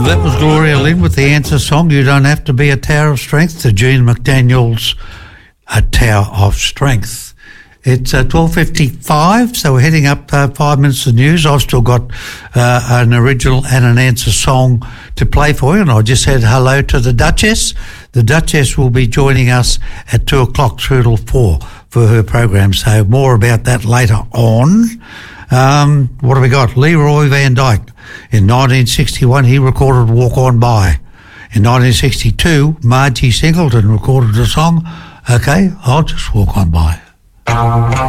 That was Gloria Lynn with the answer song, You Don't Have to Be a Tower of Strength, to Gene McDaniel's A Tower of Strength. It's 12:55, so we're heading up 5 minutes of news. I've still got an original and an answer song to play for you, and I just said hello to the Duchess. The Duchess will be joining us at 2 o'clock through till 4 for her program, so more about that later on. What have we got? Leroy Van Dyke. In 1961, he recorded Walk On By. In 1962, Margie Singleton recorded a song, Okay, I'll Just Walk On By.